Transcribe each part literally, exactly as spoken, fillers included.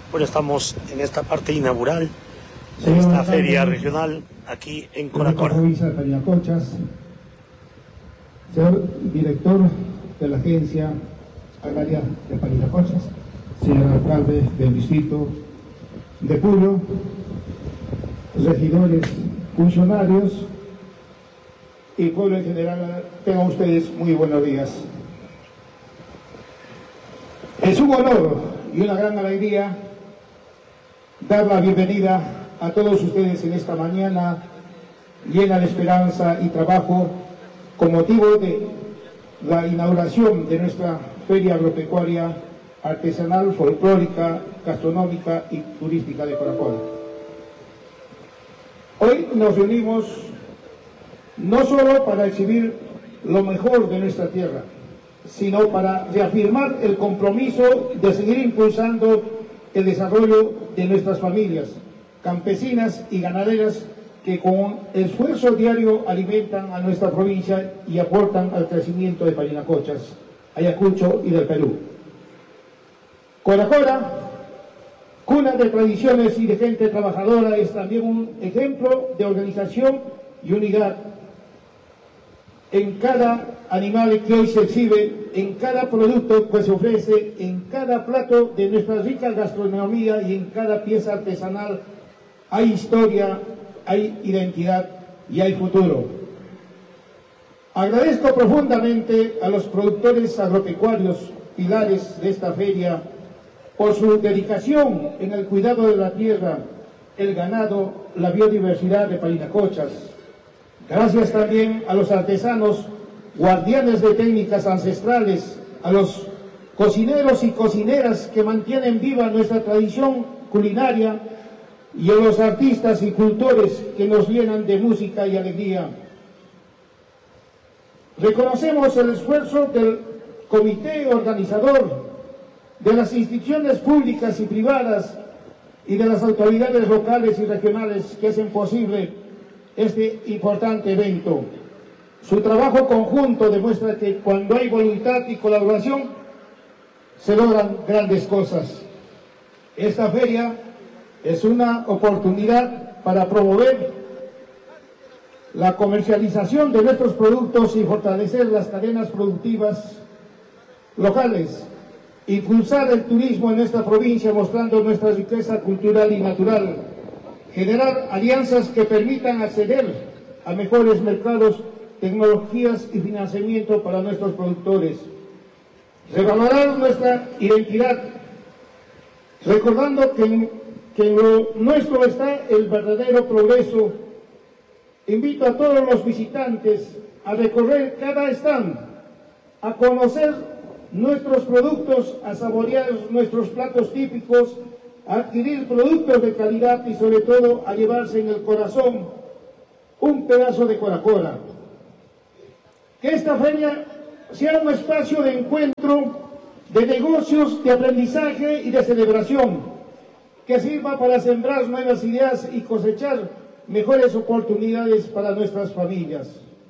Bueno, estamos en esta parte inaugural de esta feria regional aquí en Coracora. Provincia de Parinacochas, señor director de la Agencia Agraria de Parinacochas, señor alcalde del distrito de Puyo, regidores, funcionarios y pueblo en general, tengan ustedes muy buenos días. Es un honor y una gran alegría dar la bienvenida a todos ustedes en esta mañana llena de esperanza y trabajo con motivo de la inauguración de nuestra Feria Agropecuaria, Artesanal, Folclórica, Gastronómica y Turística de Coracora. Hoy nos reunimos no solo para exhibir lo mejor de nuestra tierra, sino para reafirmar el compromiso de seguir impulsando el desarrollo de nuestras familias campesinas y ganaderas que con esfuerzo diario alimentan a nuestra provincia y aportan al crecimiento de Parinacochas, Ayacucho y del Perú. Coracora, cuna de tradiciones y de gente trabajadora, es también un ejemplo de organización y unidad. En cada animal que hoy se exhibe, en cada producto que se ofrece, en cada plato de nuestra rica gastronomía y en cada pieza artesanal hay historia, hay identidad y hay futuro. Agradezco profundamente a los productores agropecuarios, pilares de esta feria, por su dedicación en el cuidado de la tierra, el ganado, la biodiversidad de Parinacochas. Gracias también a los artesanos, guardianes de técnicas ancestrales, a los cocineros y cocineras que mantienen viva nuestra tradición culinaria y a los artistas y cultores que nos llenan de música y alegría. Reconocemos el esfuerzo del comité organizador, de las instituciones públicas y privadas y de las autoridades locales y regionales que hacen posible este importante evento. Su trabajo conjunto demuestra que cuando hay voluntad y colaboración se logran grandes cosas. Esta feria es una oportunidad para promover la comercialización de nuestros productos y fortalecer las cadenas productivas locales, impulsar el turismo en nuestra provincia mostrando nuestra riqueza cultural y natural, generar alianzas que permitan acceder a mejores mercados, tecnologías y financiamiento para nuestros productores, revalorar nuestra identidad, recordando que que en lo nuestro está el verdadero progreso. Invito a todos los visitantes a recorrer cada stand, a conocer nuestros productos, a saborear nuestros platos típicos, a adquirir productos de calidad y sobre todo a llevarse en el corazón un pedazo de Coracora. Que esta feria sea un espacio de encuentro, de negocios, de aprendizaje y de celebración, que sirva para sembrar nuevas ideas y cosechar mejores oportunidades para nuestras familias.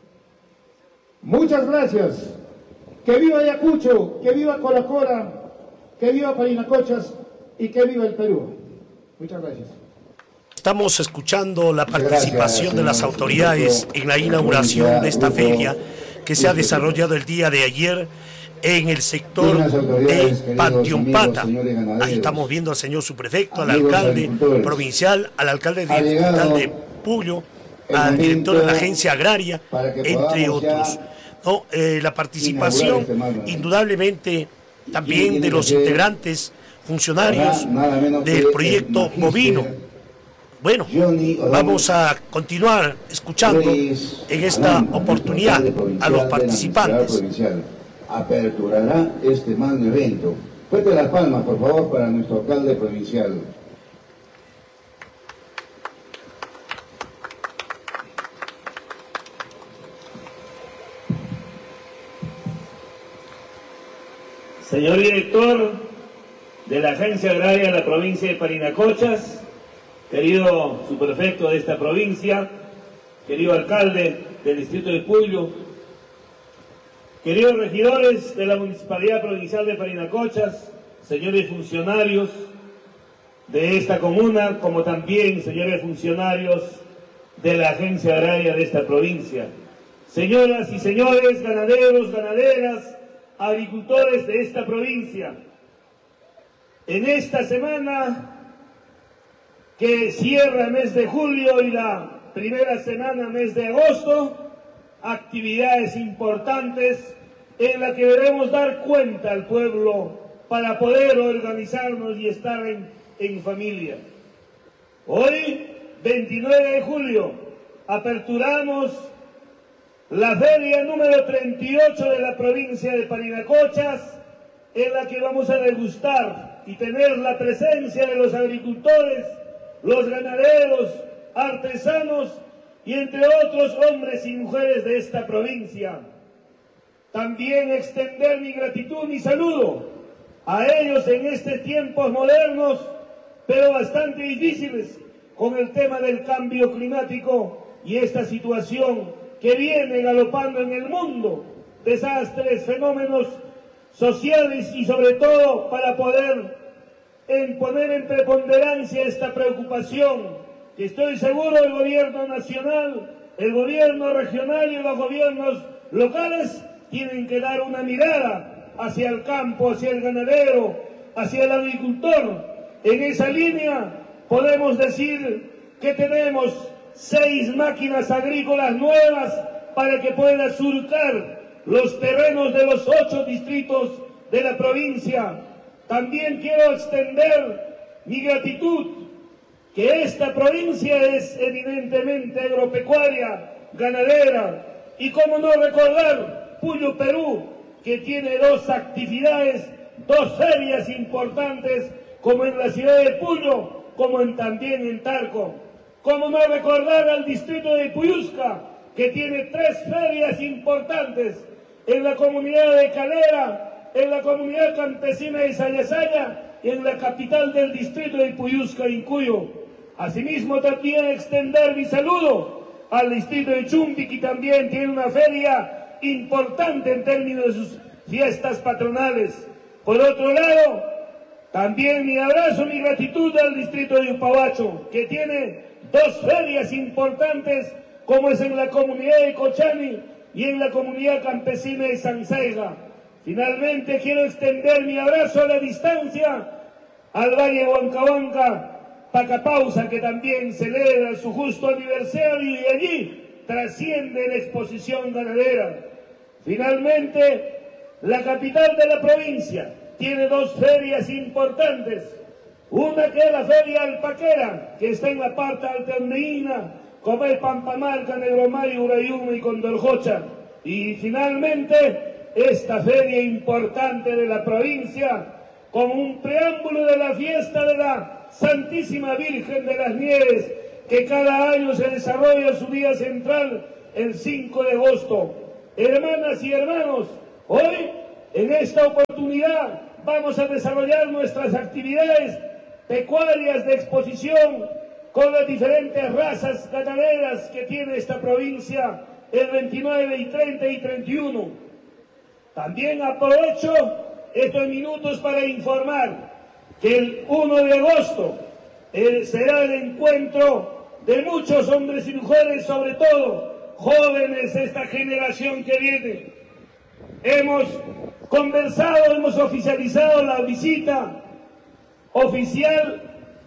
Muchas gracias. Que viva Ayacucho, que viva Coracora, que viva Parinacochas y que viva el Perú. Muchas gracias. Estamos escuchando la participación de las autoridades en la inauguración de esta feria que se ha desarrollado el día de ayer en el sector de Panteonpata. Ahí estamos viendo al señor subprefecto, al alcalde provincial, al alcalde distrital de Puyo, al director de la agencia agraria, entre otros. ¿No? Eh, la participación, indudablemente, también de los integrantes, funcionarios del proyecto bovino. Bueno, vamos a continuar escuchando en esta oportunidad a los participantes. Aperturará este magno evento. Fuerte las palmas, por favor, para nuestro alcalde provincial. Señor director de la Agencia Agraria de la provincia de Parinacochas, querido subprefecto de esta provincia, querido alcalde del distrito de Puyo, queridos regidores de la Municipalidad Provincial de Parinacochas, señores funcionarios, de esta comuna, como también, señores funcionarios de la Agencia Agraria de esta provincia, señoras y señores ganaderos, ganaderas, agricultores de esta provincia. En esta semana que cierra el mes de julio y la primera semana, mes de agosto, actividades importantes en las que debemos dar cuenta al pueblo para poder organizarnos y estar en, en familia. Hoy, veintinueve de julio, aperturamos la feria número treinta y ocho de la provincia de Parinacochas, en la que vamos a degustar y tener la presencia de los agricultores, los ganaderos, artesanos y entre otros hombres y mujeres de esta provincia. También extender mi gratitud, mi saludo a ellos en estos tiempos modernos, pero bastante difíciles, con el tema del cambio climático y esta situación que viene galopando en el mundo, desastres, fenómenos sociales y sobre todo para poder en poner en preponderancia esta preocupación que estoy seguro el gobierno nacional, el gobierno regional y los gobiernos locales tienen que dar una mirada hacia el campo, hacia el ganadero, hacia el agricultor. En esa línea podemos decir que tenemos seis máquinas agrícolas nuevas para que pueda surcar los terrenos de los ocho distritos de la provincia. También quiero extender mi gratitud, que esta provincia es evidentemente agropecuaria, ganadera, y cómo no recordar Puyo Perú, que tiene dos actividades, dos ferias importantes, como en la ciudad de Puyo, como en, también en Tarco. Cómo no recordar al distrito de Puyusca, que tiene tres ferias importantes, en la comunidad de Calera, en la comunidad campesina de Sayasaya y en la capital del distrito de Puyusca, Incuyo. Asimismo, también extender mi saludo al distrito de Chumbi, que también tiene una feria importante en términos de sus fiestas patronales. Por otro lado, también mi abrazo, mi gratitud al distrito de Upabacho, que tiene dos ferias importantes, como es en la comunidad de Cochani y en la comunidad campesina de Sansaiga. Finalmente, quiero extender mi abrazo a la distancia al Valle Huancahuanca, Pacapausa, que también celebra su justo aniversario y allí trasciende la exposición ganadera. Finalmente, la capital de la provincia tiene dos ferias importantes. Una que es la Feria Alpaquera, que está en la parte alteandeína, como es Pampamarca, Negromayo, Urayuma y Condorjocha. Y finalmente, esta feria importante de la provincia, como un preámbulo de la fiesta de la Santísima Virgen de las Nieves, que cada año se desarrolla su día central el cinco de agosto. Hermanas y hermanos, hoy, en esta oportunidad, vamos a desarrollar nuestras actividades pecuarias de exposición con las diferentes razas ganaderas que tiene esta provincia el veintinueve y treinta y treinta y uno. También aprovecho estos minutos para informar que el uno de agosto eh, será el encuentro de muchos hombres y mujeres, sobre todo jóvenes, esta generación que viene. Hemos conversado, hemos oficializado la visita oficial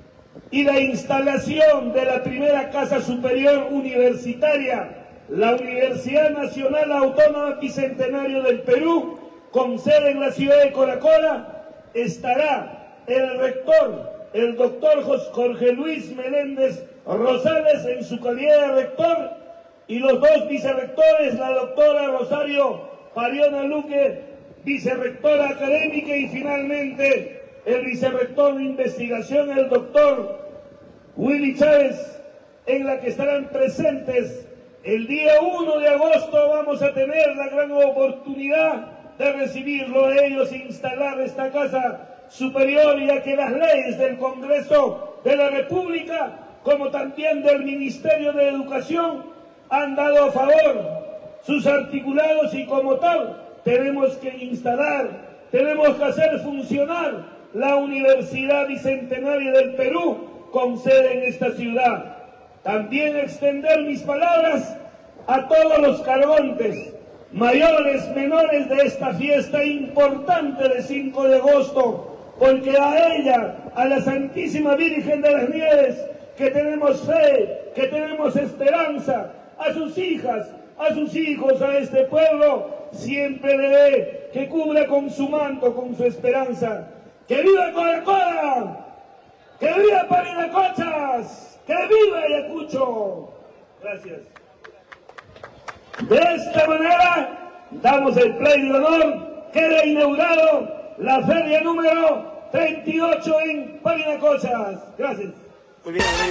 y la instalación de la primera Casa Superior Universitaria, la Universidad Nacional Autónoma Bicentenario del Perú, con sede en la ciudad de Coracola. Estará el rector, el doctor Jorge Luis Meléndez Rosales, en su calidad de rector, y los dos vicerrectores, la doctora Rosario Pariona Luque, vicerrectora académica, y finalmente el vicerrector de investigación, el doctor Willy Chávez, en la que estarán presentes. El día uno de agosto vamos a tener la gran oportunidad de recibirlo a ellos e instalar esta casa superior, ya que las leyes del Congreso de la República, como también del Ministerio de Educación, han dado a favor sus articulados, y como tal tenemos que instalar, tenemos que hacer funcionar la Universidad Bicentenaria del Perú, con sede en esta ciudad. También extender mis palabras a todos los cargontes, mayores, menores de esta fiesta importante de cinco de agosto, porque a ella, a la Santísima Virgen de las Nieves, que tenemos fe, que tenemos esperanza, a sus hijas, a sus hijos, a este pueblo, siempre le dé, que cubra con su manto, con su esperanza. ¡Que viva Coracoa! ¡Que viva Parinacochas! ¡Que viva Ayacucho! Gracias. De esta manera, damos el play de honor. Queda inaugurado la feria número treinta y ocho en Parinacochas. Gracias. Muy bien.